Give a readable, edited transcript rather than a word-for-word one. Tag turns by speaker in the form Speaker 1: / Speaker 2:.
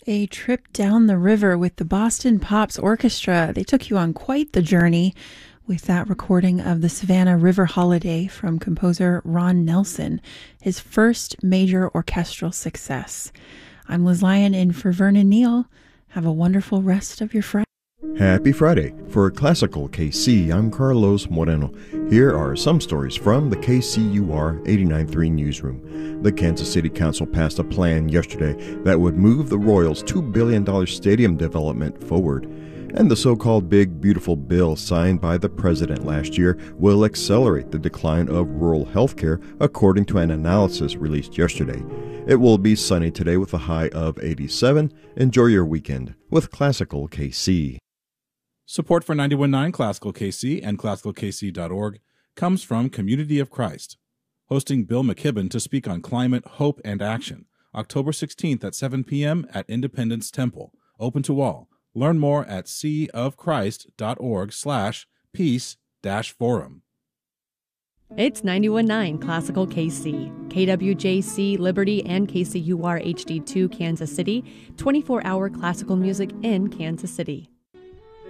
Speaker 1: A trip down the river with the Boston Pops Orchestra. They took you on quite the journey with that recording of the Savannah River Holiday from composer Ron Nelson, his first major orchestral success. I'm Liz Lyon in for Vernon Neal. Have a wonderful rest of your Friday.
Speaker 2: Happy Friday. For Classical KC, I'm Carlos Moreno. Here are some stories from the KCUR 89.3 newsroom. The Kansas City Council passed a plan yesterday that would move the Royals' $2 billion stadium development forward. And the so-called Big Beautiful Bill signed by the president last year will accelerate the decline of rural health care, according to an analysis released yesterday. It will be sunny today with a high of 87. Enjoy your weekend with Classical KC.
Speaker 3: Support for 91.9 Classical KC and classicalkc.org comes from Community of Christ, hosting Bill McKibben to speak on climate, hope, and action, October 16th at 7 p.m. at Independence Temple, open to all. Learn more at seaofchrist.org/peace-forum.
Speaker 4: It's 91.9 Classical KC, KWJC, Liberty, and KCUR HD2 Kansas City, 24-hour classical music in Kansas City.